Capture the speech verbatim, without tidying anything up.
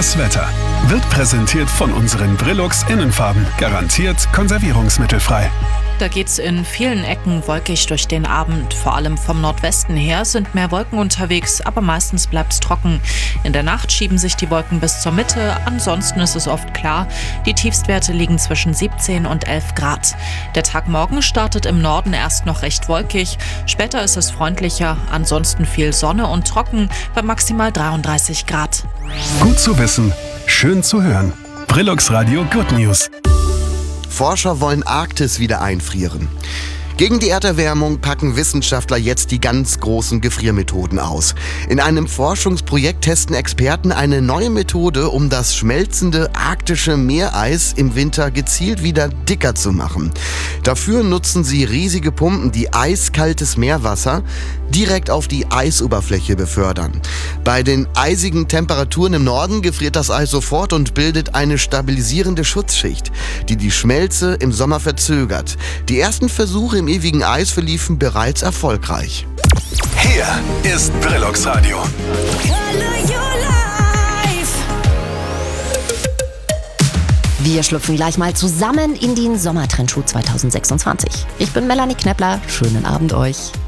Das Wetter wird präsentiert von unseren Brillux Innenfarben. Garantiert konservierungsmittelfrei. Da geht's in vielen Ecken wolkig durch den Abend. Vor allem vom Nordwesten her sind mehr Wolken unterwegs, aber meistens bleibt's trocken. In der Nacht schieben sich die Wolken bis zur Mitte, ansonsten ist es oft klar. Die Tiefstwerte liegen zwischen siebzehn und elf Grad. Der Tag morgen startet im Norden erst noch recht wolkig, später ist es freundlicher, ansonsten viel Sonne und trocken bei maximal dreiunddreißig Grad. Gut zu wissen, schön zu hören. Brillux Radio Good News. Forscher wollen Arktis wieder einfrieren. Gegen die Erderwärmung packen Wissenschaftler jetzt die ganz großen Gefriermethoden aus. In einem Forschungsprojekt testen Experten eine neue Methode, um das schmelzende arktische Meereis im Winter gezielt wieder dicker zu machen. Dafür nutzen sie riesige Pumpen, die eiskaltes Meerwasser direkt auf die Eisoberfläche befördern. Bei den eisigen Temperaturen im Norden gefriert das Eis sofort und bildet eine stabilisierende Schutzschicht, die die Schmelze im Sommer verzögert. Die ersten Versuche im ewigen Eis verliefen bereits erfolgreich. Hier ist Brillux Radio. Wir schlüpfen gleich mal zusammen in den Sommertrendschuh zwanzig sechsundzwanzig. Ich bin Melanie Knepler. Schönen Abend euch.